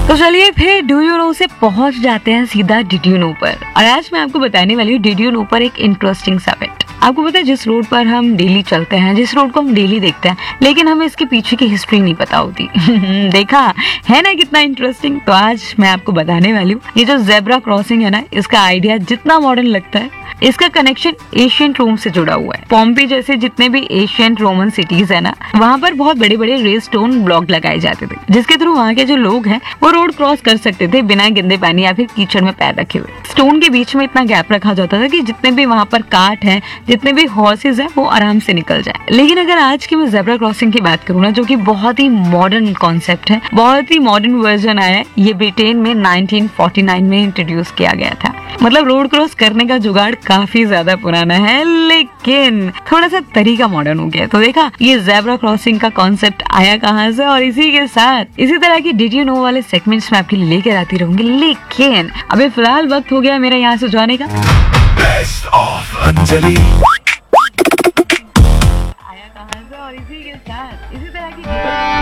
तो चलिए फिर डू यू नो से पहुंच जाते हैं सीधा डिड यू नो पर। और आज मैं आपको बताने वाली हूँ डिड यू नो पर एक इंटरेस्टिंग सा फैक्ट। आपको पता है जिस रोड पर हम डेली चलते हैं, जिस रोड को हम डेली देखते हैं, लेकिन हमें इसके पीछे की हिस्ट्री नहीं पता होती। देखा है ना कितना इंटरेस्टिंग। तो आज मैं आपको बताने वाली हूँ ये जो जेब्रा क्रॉसिंग है ना, इसका आइडिया जितना मॉडर्न लगता है, इसका कनेक्शन एशियंट रोम से जुड़ा हुआ है। पॉम्पी जैसे जितने भी एशियंट रोमन सिटीज है ना, वहाँ पर बहुत बड़े बड़े रेड स्टोन ब्लॉक लगाए जाते थे, जिसके थ्रू वहाँ के जो लोग हैं वो रोड क्रॉस कर सकते थे बिना गंदे पानी या फिर कीचड़ में पैर रखे हुए। स्टोन के बीच में इतना गैप रखा जाता था कि जितने भी वहाँ पर कार्ट हैं, जितने भी हॉर्सेज हैं, वो आराम से निकल जाए। लेकिन अगर आज की मैं जेब्रा क्रॉसिंग की बात करूँ ना, जो कि बहुत ही मॉडर्न कॉन्सेप्ट है, बहुत ही मॉडर्न वर्जन आया है, ये ब्रिटेन में 1949 में इंट्रोड्यूस किया गया था। मतलब रोड क्रॉस करने का जुगाड़ काफी ज्यादा पुराना है, लेकिन थोड़ा सा तरीका मॉडर्न हो गया। तो देखा ये जेब्रा क्रॉसिंग का कॉन्सेप्ट आया कहाँ से, और इसी के साथ इसी तरह की डिड यू नो वाले सेगमेंट्स में आपके लिए लेकर आती रहूंगी। लेकिन अभी फिलहाल वक्त हो गया मेरा यहाँ से जाने का। Best of Anjali. आया कहाँ से और इसी के साथ इसी तरह की